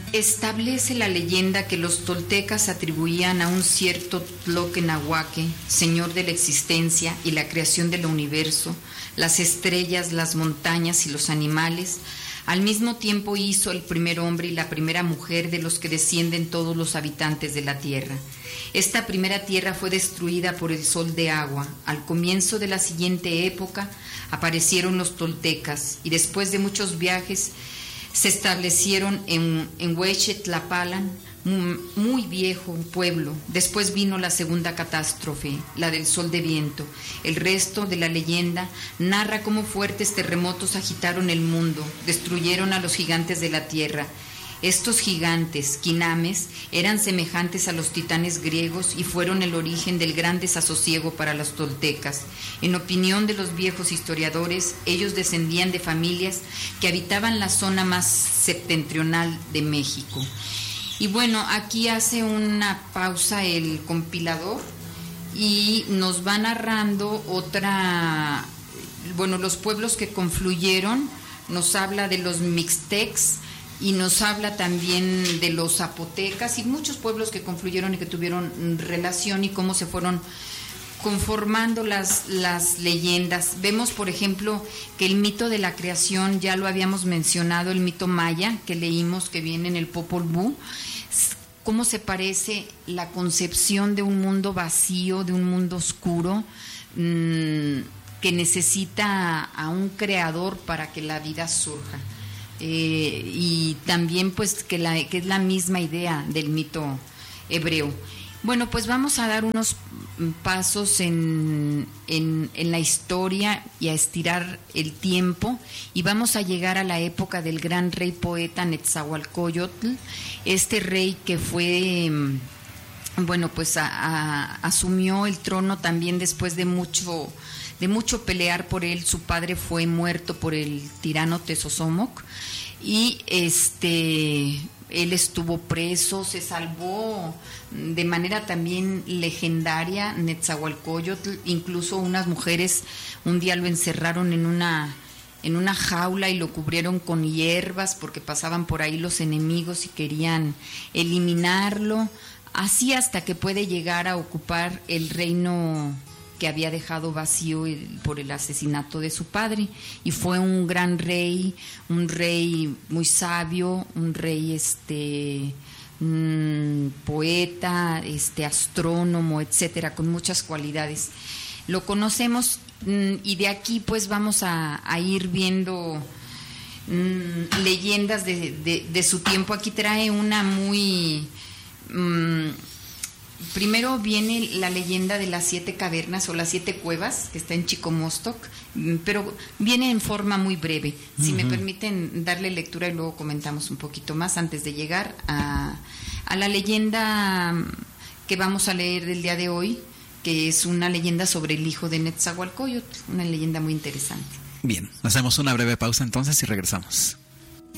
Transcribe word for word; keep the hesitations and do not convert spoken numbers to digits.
Establece la leyenda que los toltecas atribuían a un cierto Tloquenahuaque, señor de la existencia y la creación del universo, las estrellas, las montañas y los animales. Al mismo tiempo hizo el primer hombre y la primera mujer de los que descienden todos los habitantes de la tierra. Esta primera tierra fue destruida por el sol de agua. Al comienzo de la siguiente época aparecieron los toltecas y después de muchos viajes se establecieron en, en Hueychetlapalan, muy viejo pueblo. Después vino la segunda catástrofe, la del sol de viento. El resto de la leyenda narra cómo fuertes terremotos agitaron el mundo, destruyeron a los gigantes de la tierra. Estos gigantes, quinames, eran semejantes a los titanes griegos y fueron el origen del gran desasosiego para los toltecas. En opinión de los viejos historiadores, ellos descendían de familias que habitaban la zona más septentrional de México. Y bueno, aquí hace una pausa el compilador y nos va narrando otra, bueno, los pueblos que confluyeron, nos habla de los mixtecs, y nos habla también de los zapotecas y muchos pueblos que confluyeron y que tuvieron relación y cómo se fueron conformando las, las leyendas. Vemos, por ejemplo, que el mito de la creación, ya lo habíamos mencionado, el mito maya, que leímos, que viene en el Popol Vuh, cómo se parece la concepción de un mundo vacío, de un mundo oscuro, mmm, que necesita a un creador para que la vida surja. Eh, y también pues que, la, que es la misma idea del mito hebreo. Bueno, pues vamos a dar unos pasos en, en, en la historia y a estirar el tiempo y vamos a llegar a la época del gran rey poeta Netzahualcóyotl, este rey que fue, bueno, pues a, a, asumió el trono también después de mucho de mucho pelear por él. Su padre fue muerto por el tirano Tezosomoc y este él estuvo preso, se salvó de manera también legendaria Netzahualcóyotl, incluso unas mujeres un día lo encerraron en una en una jaula y lo cubrieron con hierbas porque pasaban por ahí los enemigos y querían eliminarlo, así hasta que puede llegar a ocupar el reino que había dejado vacío el, por el asesinato de su padre, y fue un gran rey, un rey muy sabio, un rey este mmm, poeta, este astrónomo, etcétera, con muchas cualidades. Lo conocemos mmm, y de aquí pues vamos a, a ir viendo mmm, leyendas de, de, de su tiempo. Aquí trae una muy mmm, primero viene la leyenda de las siete cavernas o las siete cuevas, que está en Chicomostoc, pero viene en forma muy breve. Si uh-huh. me permiten darle lectura y luego comentamos un poquito más antes de llegar a, a la leyenda que vamos a leer del día de hoy, que es una leyenda sobre el hijo de Netzahualcóyotl, una leyenda muy interesante. Bien, hacemos una breve pausa entonces y regresamos.